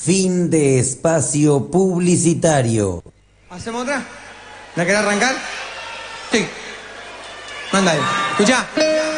Fin de espacio publicitario. ¿Hacemos otra? ¿La querés arrancar? Sí. Mándale. Escuchá.